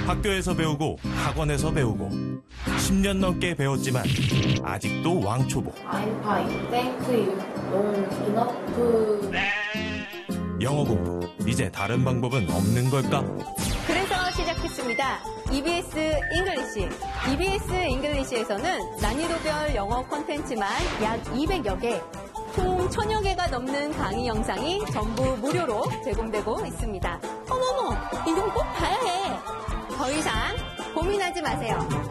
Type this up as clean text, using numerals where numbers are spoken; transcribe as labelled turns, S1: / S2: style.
S1: 학교에서 배우고 학원에서 배우고 10년 넘게 배웠지만 아직도 왕초보.
S2: I'm fine. Thank you. enough.
S1: 영어 공부, 이제 다른 방법은 없는 걸까?
S3: 그래서 시작했습니다. EBS 잉글리시. EBS 잉글리시에서는 난이도별 영어 콘텐츠만 약 200여 개, 총 1000여 개가 넘는 강의 영상이 전부 무료로 제공되고 있습니다. 어머머, 이건 꼭 봐야 해. 더 이상 고민하지 마세요.